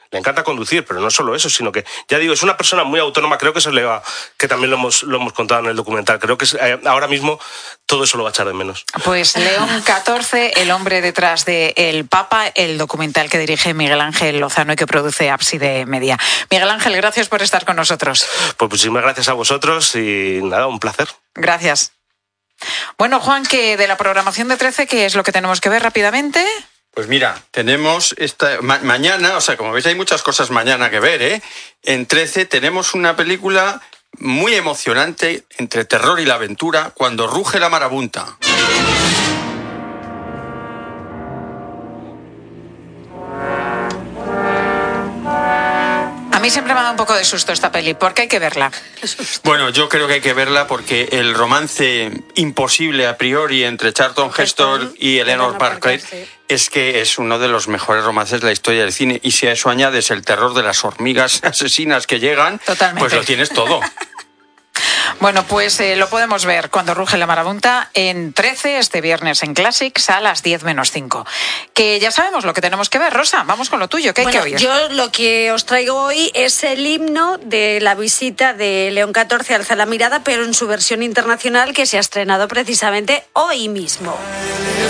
le encanta conducir, pero no solo eso, sino que, ya digo, es una persona muy autónoma. Creo que eso que también lo hemos contado en el documental. Creo que ahora mismo todo eso lo va a echar de menos. Pues León XIV, el hombre detrás de El Papa, el documental que dirige Miguel Ángel Lozano y que produce Ábside Media. Miguel Ángel, gracias por estar con nosotros. Pues muchísimas gracias a vosotros y nada, un placer. Gracias. Bueno, Juan, que de la programación de 13, ¿qué es lo que tenemos que ver rápidamente? Pues mira, tenemos mañana, o sea, como veis hay muchas cosas mañana que ver, ¿eh? En 13 tenemos una película muy emocionante entre terror y la aventura, Cuando ruge la marabunta. A mí siempre me da un poco de susto esta peli. ¿Por qué hay que verla? Bueno, yo creo que hay que verla porque el romance imposible a priori entre Charlton Heston y Eleanor Parker es que es uno de los mejores romances de la historia del cine. Y si a eso añades el terror de las hormigas asesinas que llegan, totalmente, pues lo tienes todo. Bueno, pues lo podemos ver Cuando ruge la marabunta en 13 este viernes en Classics a las 10 menos 5. Que ya sabemos lo que tenemos que ver. Rosa, vamos con lo tuyo, ¿qué hay que oír? Yo lo que os traigo hoy es el himno de la visita de León XIV Alza la mirada, pero en su versión internacional que se ha estrenado precisamente hoy mismo.